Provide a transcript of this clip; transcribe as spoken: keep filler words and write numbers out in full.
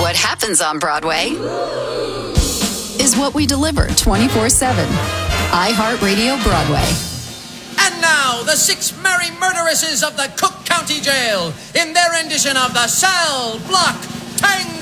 What happens on Broadway is what we deliver twenty-four seven. iHeartRadio Broadway. And now, the six merry murderesses of the Cook County Jail in their rendition of the Cell Block Tango.